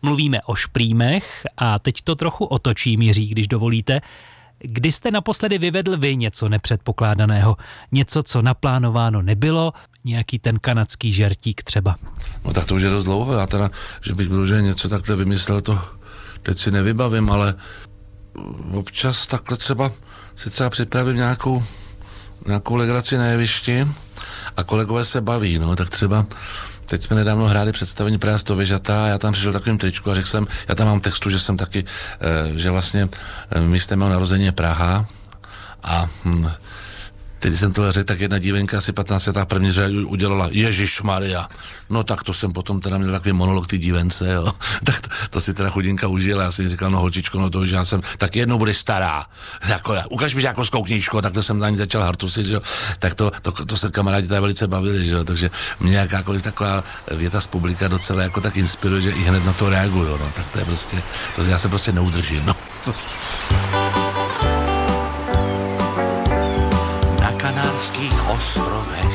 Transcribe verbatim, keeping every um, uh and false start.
Mluvíme o šprýmech a teď to trochu otočím, Jiří, když dovolíte. Kdy jste naposledy vyvedl vy něco nepředpokládaného? Něco, co naplánováno nebylo? Nějaký ten kanadský žertík třeba? No tak to už je dost dlouho. Já teda, že bych byl, že něco takhle vymyslel, to teď si nevybavím, ale občas takhle třeba si třeba připravím nějakou, nějakou legraci na jevišti a kolegové se baví, no, tak třeba teď jsme nedávno hráli představení Praha sto věžatá a já tam přišel takovým tričku a řekl jsem, já tam mám textu, že jsem taky, že vlastně místem mého narození je Praha a hm, teď jsem to řekl, tak jedna dívenka asi patnáct letá první řadě udělala Ježišmarja. No tak to jsem potom teda měl takový monolog ty dívence, jo. Tak to, to si teda chudinka užila. Já jsem mi říkal, no holčičko, no to už já jsem, tak jednou budeš stará. Jako, ukaž mi žákovskou knížku, takhle jsem na ní začal hartusit, že jo. Tak to, to, to se kamarádi tady velice bavili, že jo. Takže mě jakákoliv taková věta z publika docela jako tak inspiruje, že i hned na to reaguju, no. Tak to je prostě, to já se prostě neudržím, no. Na Kanárských ostrovech